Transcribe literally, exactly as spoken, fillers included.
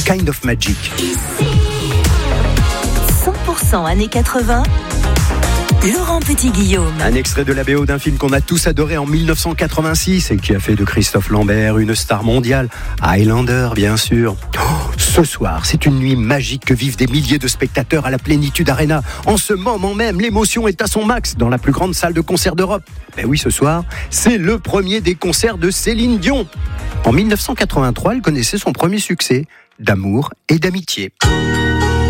Kind of Magic. cent pour cent années quatre-vingts, Laurent Petit-Guillaume. Un extrait de la B O d'un film qu'on a tous adoré en dix-neuf cent quatre-vingt-six et qui a fait de Christophe Lambert une star mondiale. Highlander, bien sûr. Oh, ce soir, c'est une nuit magique que vivent des milliers de spectateurs à la Plénitude Arena. En ce moment même, l'émotion est à son max dans la plus grande salle de concert d'Europe. Ben oui, ce soir, c'est le premier des concerts de Céline Dion. En dix-neuf cent quatre-vingt-trois, elle connaissait son premier succès, d'amour et d'amitié.